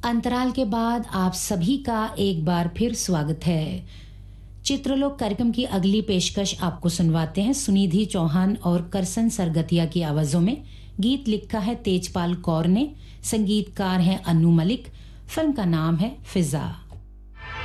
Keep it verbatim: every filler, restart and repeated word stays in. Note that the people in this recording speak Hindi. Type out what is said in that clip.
अंतराल के बाद आप सभी का एक बार फिर स्वागत है। चित्रलोक कार्यक्रम की अगली पेशकश आपको सुनवाते हैं सुनिधि चौहान और करसन सरगतिया की आवाजों में। गीत लिखा है तेजपाल कौर ने, संगीतकार हैं अनु मलिक, फिल्म का नाम है फिजा।